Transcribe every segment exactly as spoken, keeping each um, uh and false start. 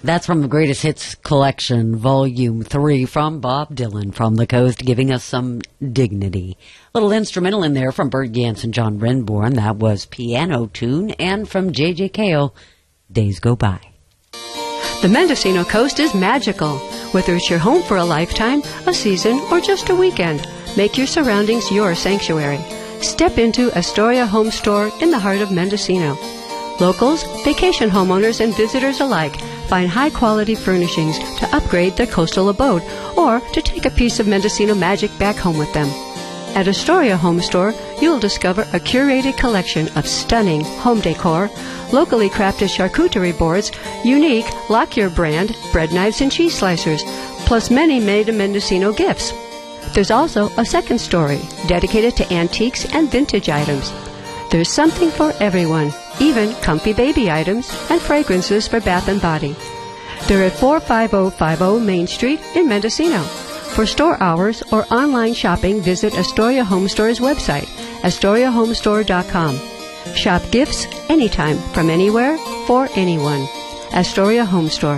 That's from the Greatest Hits Collection, Volume three, from Bob Dylan, from the coast, giving us some dignity. Little instrumental in there from Bert Jansen, John Renborn. That was Piano Tune. And from J J Cale, Days Go By. The Mendocino coast is magical. Whether it's your home for a lifetime, a season, or just a weekend, make your surroundings your sanctuary. Step into Astoria Home Store in the heart of Mendocino. Locals, vacation homeowners, and visitors alike find high-quality furnishings to upgrade their coastal abode or to take a piece of Mendocino magic back home with them. At Astoria Home Store, you'll discover a curated collection of stunning home decor, locally crafted charcuterie boards, unique Lockyer brand bread knives and cheese slicers, plus many made-in-Mendocino gifts. There's also a second story dedicated to antiques and vintage items. There's something for everyone, even comfy baby items and fragrances for bath and body. They're at four five zero five zero Main Street in Mendocino. For store hours or online shopping, visit Astoria Home Store's website, astoria home store dot com. Shop gifts anytime, from anywhere, for anyone. Astoria Home Store.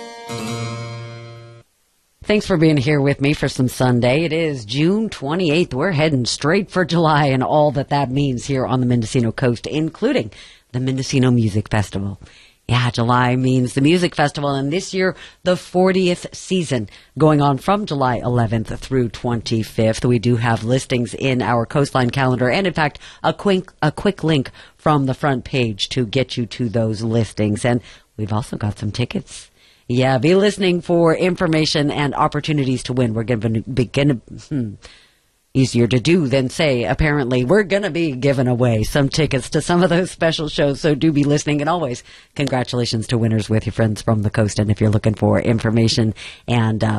Thanks for being here with me for some Sunday. It is June twenty-eighth. We're heading straight for July and all that that means here on the Mendocino coast, including the Mendocino Music Festival. Yeah, July means the Music Festival, and this year, the fortieth season, going on from July eleventh through twenty-fifth. We do have listings in our Coastline calendar, and in fact, a quick, a quick link from the front page to get you to those listings. And we've also got some tickets. Yeah, be listening for information and opportunities to win. We're going to begin. Hmm, easier to do than say, apparently. We're going to be giving away some tickets to some of those special shows, so do be listening. And always, congratulations to winners with your friends from the coast. And if you're looking for information and uh